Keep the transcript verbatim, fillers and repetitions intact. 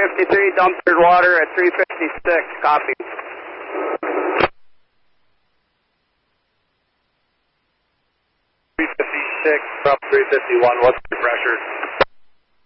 fifty-three, dumpstered water at three fifty-six, copy. three fifty-six from three fifty-one, what's the pressure?